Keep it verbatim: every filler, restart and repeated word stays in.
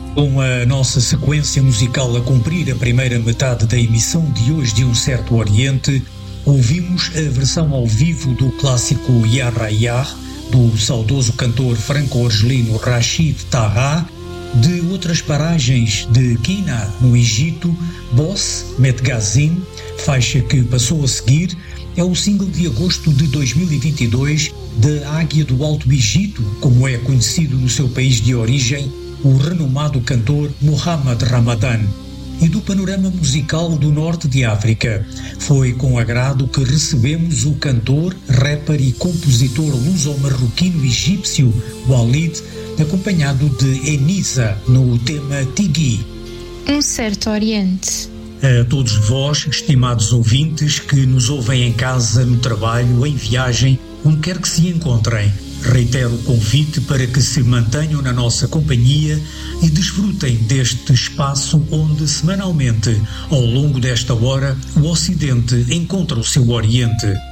Com a nossa sequência musical a cumprir a primeira metade da emissão de hoje de Um Certo Oriente, ouvimos a versão ao vivo do clássico Ya Rayah, do saudoso cantor franco-argelino Rachid Taha, de outras paragens de Qina, no Egito, Boss Medgazin, faixa que passou a seguir, é o single de agosto de dois mil e vinte e dois da Águia do Alto Egito, como é conhecido no seu país de origem, o renomado cantor Mohamed Ramadan. E do panorama musical do norte de África, foi com agrado que recebemos o cantor, rapper e compositor luso-marroquino egípcio Walid, acompanhado de Enisa no tema Tigui. Um Certo Oriente. A todos vós, estimados ouvintes, que nos ouvem em casa, no trabalho, em viagem, onde quer que se encontrem, reitero o convite para que se mantenham na nossa companhia e desfrutem deste espaço onde, semanalmente, ao longo desta hora, o Ocidente encontra o seu Oriente.